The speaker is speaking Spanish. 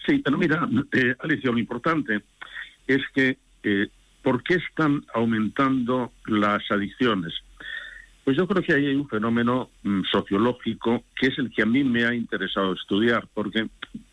Sí, pero mira, Alicia, lo importante es que ¿por qué están aumentando las adicciones? Pues yo creo que ahí hay un fenómeno sociológico que es el que a mí me ha interesado estudiar, porque